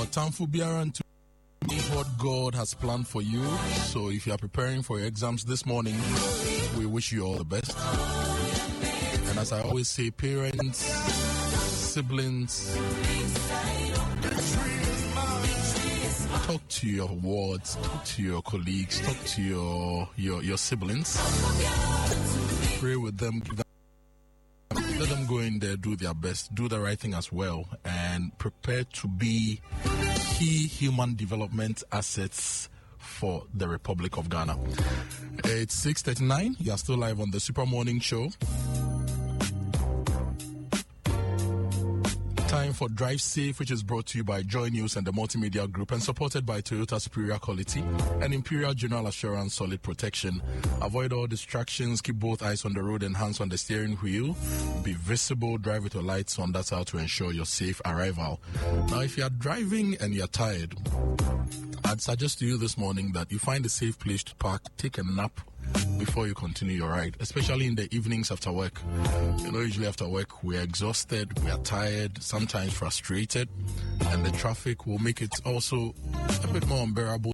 Tamfu Biaran to what God has planned for you. So if you are preparing for your exams this morning, we wish you all the best. And as I always say, parents, siblings, talk to your wards, talk to your colleagues, talk to your siblings. Pray with them. Let them go in there, do their best, do the right thing as well, and prepare to be key human development assets for the Republic of Ghana. It's 6:39. You are still live on the Super Morning Show. Time for Drive Safe, which is brought to you by Joy News and the Multimedia Group and supported by Toyota Superior Quality and Imperial General Assurance Solid Protection. Avoid all distractions, keep both eyes on the road and hands on the steering wheel. Be visible, drive with your lights on. That's how to ensure your safe arrival. Now, if you are driving and you're tired, I'd suggest to you this morning that you find a safe place to park, take a nap before you continue your ride, especially in the evenings after work. You know, usually after work, we're exhausted, we are tired, sometimes frustrated, and the traffic will make it also a bit more unbearable.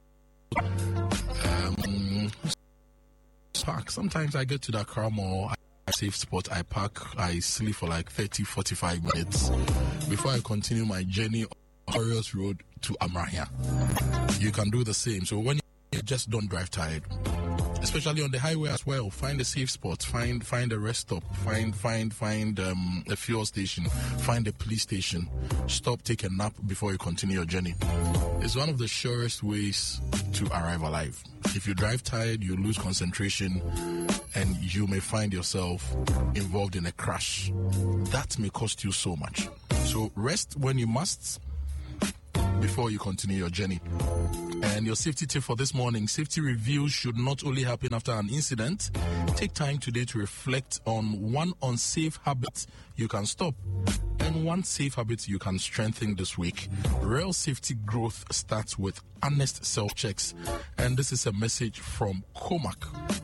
Park. Sometimes I get to the car more, safe spot, I park, I sleep for like 30-45 minutes before I continue my journey on Orios Road to Amrahia. You can do the same. So when you just don't drive tired, especially on the highway as well, find a safe spot, find a rest stop, find a fuel station, find a police station, stop, take a nap before you continue your journey. It's one of the surest ways to arrive alive. If you drive tired, you lose concentration and you may find yourself involved in a crash. That may cost you so much. So rest when you must before you continue your journey. And your safety tip for this morning: safety reviews should not only happen after an incident. Take time today to reflect on one unsafe habit you can stop and one safe habit you can strengthen this week. Real safety growth starts with honest self-checks. And this is a message from Comac.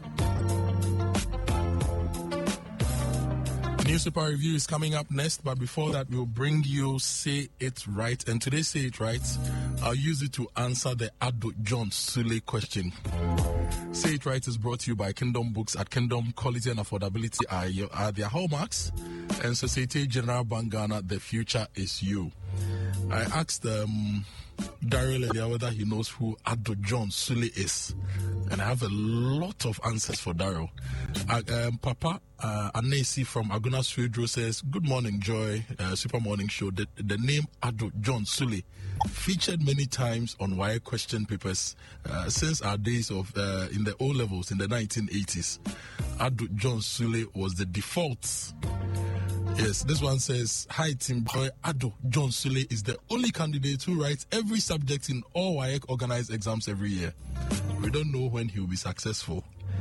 New Super Review is coming up next, but before that, we'll bring you Say It Right. And today, Say It Right, I'll use it to answer the Ado John Sule question. Say It Right is brought to you by Kingdom Books. At Kingdom, quality and affordability are their hallmarks. And Societe Generale Bank Ghana, the future is you. I asked Daryl earlier whether he knows who Ado John Sule is. And I have a lot of answers for Daryl. Papa Anesi from Aguna Swedro says, "Good morning, Joy, Super Morning Show. The name Ado John Sule featured many times on wire question papers since our days of in the O levels in the 1980s. Ado John Sule was the default." Yes, this one says, "Hi, Team Joy. Ado John Sule is the only candidate who writes every subject in all WAEC organized exams every year. We don't know when he will be successful."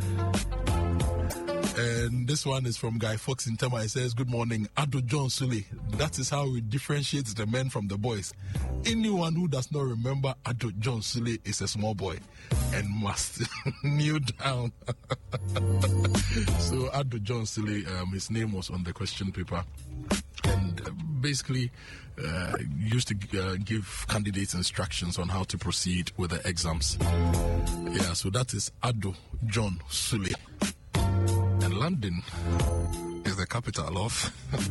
And this one is from Guy Fox in Tema. He says, "Good morning, Ado John Sule. That is how we differentiate the men from the boys. Anyone who does not remember Ado John Sule is a small boy and must kneel down." So Ado John Sule, his name was on the question paper. And basically used to give candidates instructions on how to proceed with the exams. Yeah, so that is Ado John Sule. And London is the capital of.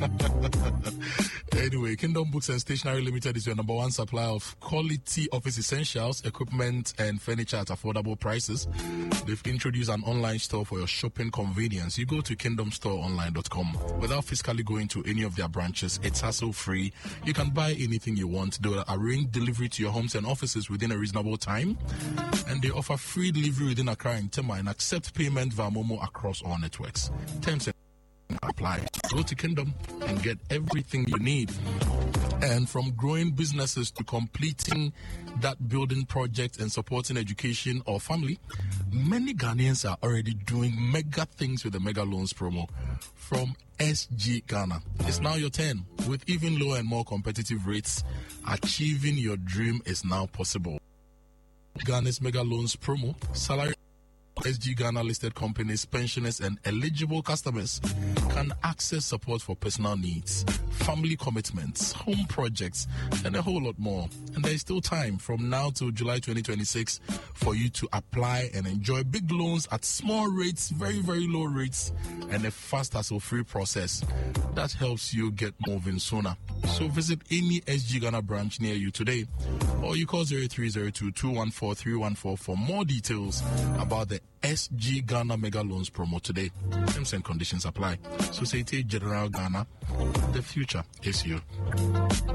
Anyway, Kingdom Books and Stationery Limited is your number one supplier of quality office essentials, equipment, and furniture at affordable prices. They've introduced an online store for your shopping convenience. You go to kingdomstoreonline.com. Without physically going to any of their branches, it's hassle-free. You can buy anything you want. They will arrange delivery to your homes and offices within a reasonable time. And they offer free delivery within Accra and Tema and accept payment via Momo across all networks. Terms and apply. Go to Kingdom and get everything you need. And from growing businesses to completing that building project and supporting education or family, many Ghanaians are already doing mega things with the Mega Loans promo from SG Ghana. It's now your turn. With even lower and more competitive rates, achieving your dream is now possible. Ghana's Mega Loans promo, salary SG Ghana listed companies, pensioners, and eligible customers can access support for personal needs, family commitments, home projects, and a whole lot more. And there is still time from now till July 2026 for you to apply and enjoy big loans at small rates, very, very low rates, and a fast hassle-free process that helps you get moving sooner. So visit any SG Ghana branch near you today, or you call 0302-214-314 for more details about the SG Ghana Mega Loans promo today. Terms and conditions apply. Societe Generale Ghana, the future is you.